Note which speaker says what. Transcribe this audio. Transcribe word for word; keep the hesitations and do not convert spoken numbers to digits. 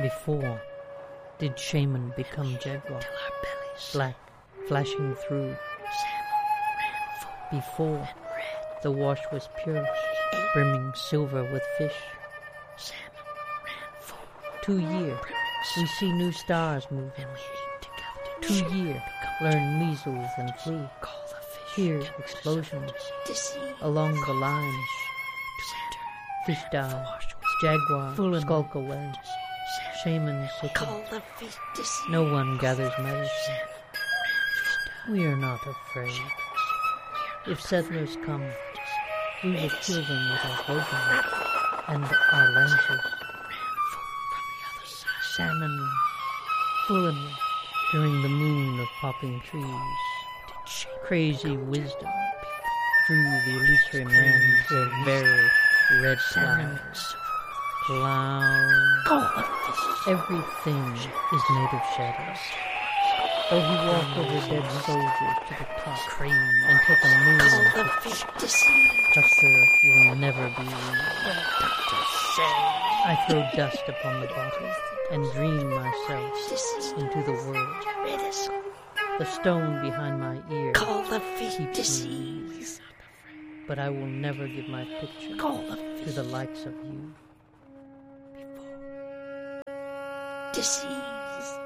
Speaker 1: Before did shaman become jaguar, black, flashing through. Before the wash was pure, brimming silver with fish. Two year, we see new stars moving. Two year, learn measles and flu. Hear explosions along the line. Fish die, jaguar skulk away. Shaman sicken. No one gathers medicine. We are not afraid. If settlers come, we will kill them with our bowguns and our lances. Salmon fulling during the moon of popping trees. Crazy wisdom drew the illusory man to a very red clouds. Cloud. Everything is made of shadows. Though he walk over dead soldiers to the top and take a moon, Tucker will never be real. I throw dust upon the bottle and dream myself into the world. The stone behind my ear keeps me weak. But I will never give my picture to the likes of you.
Speaker 2: Disease.